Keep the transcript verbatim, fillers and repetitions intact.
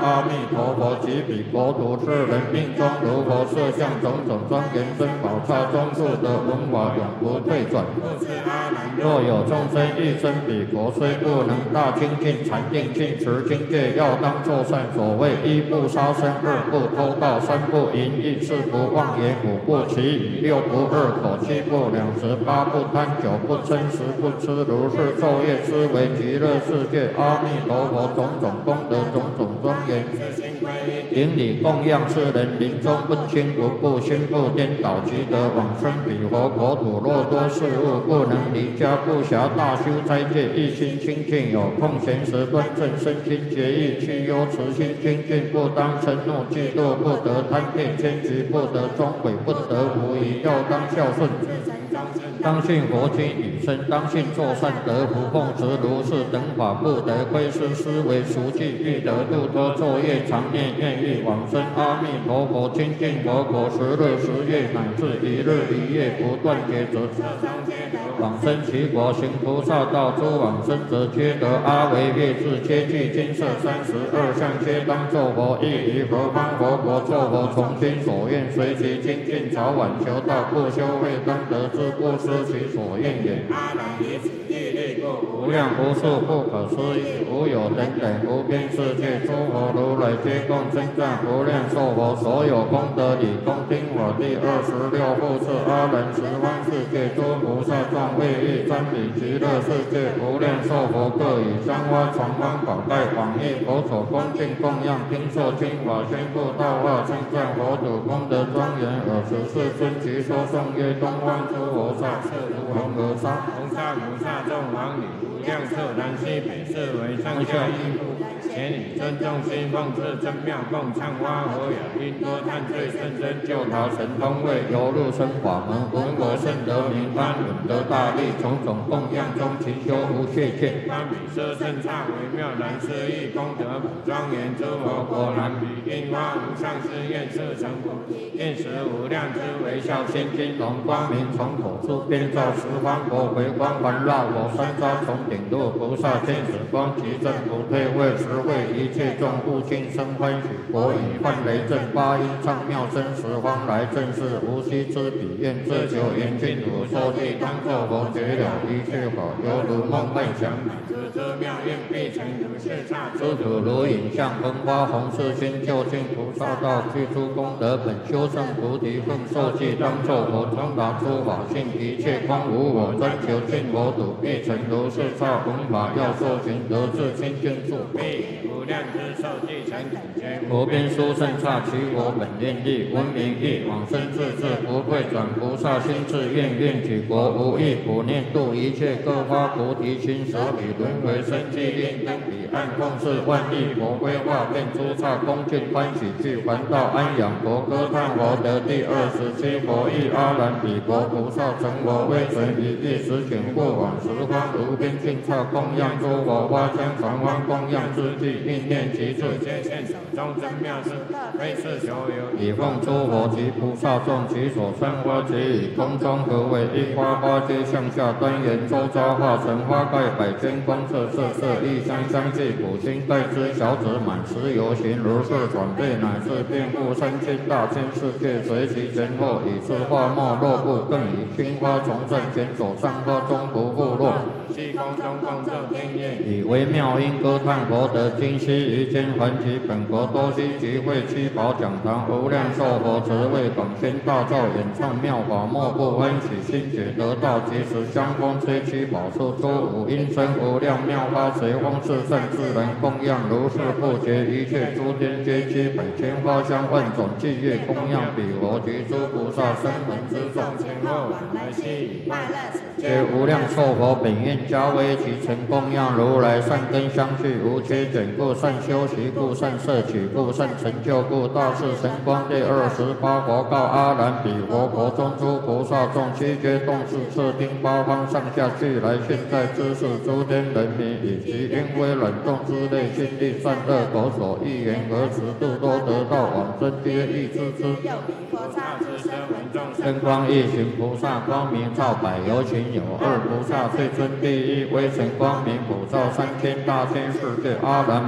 阿弥陀佛，及彼国土世人命中如佛设相种种庄严珍宝刹中处得文法永不退转。若有众生欲生彼国，虽不能大精进禅定尽持经戒，要当作善。所谓一不杀生，二不偷盗，三不淫逸，四不妄言，五不绮语，六不二口，七不两舌，八不贪酒，不嗔，十不痴。如是昼夜思维极乐世界阿弥陀佛种种功德，种种庄严。顶礼供养世人，临终不轻不怖，心不颠倒，即得往生彼佛国土。若多事物不能离家，不暇大修斋戒，一心清净，有空闲时端正身心节义，去忧慈心精进，不当嗔怒嫉妒，不得贪恋迁居，不得终悔，不得无疑，要当孝顺。当信佛经语声，当信作善得福，奉持如是等法，不得亏失，思维熟记，欲得度脱，昼夜常念，愿欲往生阿弥陀佛清净佛国，十日十夜乃至一日一夜不断劫则往生其国，行菩萨道，诸往生者皆得阿惟越致，皆具金色三十二相，皆当作佛，亦于何方佛国作佛，从心所愿，随其精进，早晚求道，不修慧当得之，不失其所愿也。阿难于此地力故，无量无数不可思议，无有等等无边世界，诸佛如来皆共称赞无量寿佛，所有功德理，恭听我第二十六复次阿难十方世界诸菩萨众，为欲瞻礼极乐世界无量寿佛，各以香花传方宝盖广益佛所恭敬供养，听受经法，宣布道化，称赞佛土功德庄严。尔时世尊即说颂曰：东方诸佛刹，是如恒河沙，红沙菩萨众王女，无量侧南西北，是为上下依附。前以尊重心奉至真妙供，唱花和雅音歌叹最甚深，救逃神通位，游入生法门，闻我甚得名堪，闻得大利，种种供养中，勤修无懈欠。堪比奢甚刹微妙难思议，功德普庄严，诸佛果然比樱花无上誓愿，是成佛，愿识无量之微笑千金龙，光明从口出，遍照十方国，回光环绕我三匝，从顶入菩萨天使光，其正不退位，实会一切众护尽生欢喜。国语梵雷震，八音唱妙声，十方来正是无息之彼，愿自求严净土，受地当作佛，觉了一切法，犹如梦幻想。之妙愿必成如是刹，诸土如影像，风花红世心，究竟菩萨道，具诸功德本，修正菩提分，受记当作佛，通达诸法性，一切空无我，专求尽佛土，必成如是刹。弘法要受行，得至清净处，必无量之受记成苦觉。无边殊胜刹，其我本愿力，闻名义，往生自治，不退转。菩萨心志愿，愿举国无异，普念度一切，各发菩提心，舍彼轮回生机令，登彼岸奉事万亿佛规划，遍诸刹恭敬欢喜，具还道安养佛，歌叹佛得第二十七佛意，阿难彼国菩萨成佛，威神一意，实请过往十方无边尽刹供养诸佛，花香传方供养之际，应念其智，皆现手中真妙事，非是求有，以奉诸佛及菩萨众，其所生花皆以空中合为一花，花皆向下端严，周遭化成花盖百千光色，色色异香相继，普心盖之小子满十游行，如是转变，乃至遍覆三千大千世界，随其前后，以是花末落布，更以青花从上前走上花中不复落。虚空中共奏天乐，以微妙音歌叹佛得今昔于间还其本国多悉集会七宝讲堂，无量寿佛慈为广宣大造，演唱妙法，莫不欢喜心觉得道，即时香风吹七宝树，周五音声无量妙花，随风四散自然供养，如是不绝，一切诸天皆七百千花香万种，伎乐供养彼佛及诸菩萨声闻之众，前后往来悉以快乐，皆无量寿佛本愿加为其成供养如来，善根相续无缺减故，善修习故，善摄取故，善成就故，大士神光第二十八佛告阿难彼佛国中诸菩萨众，悉皆动视摄听八方上下俱来，现在知识诸天人民，以及因为冷冻之类，心地善乐，口所欲言何时度都得到往生，皆欲知之。菩萨之身闻众生光一行菩萨光明照百有情有二菩萨最尊第一，威神光明普照三千大千世界，阿难